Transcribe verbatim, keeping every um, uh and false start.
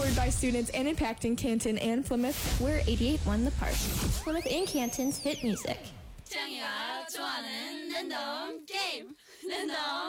Powered by students and impacting Canton and Plymouth, we're eighty-eight point one The Park. Plymouth and Canton's hit music. 창이가 좋아하는 랜덤 게임 랜덤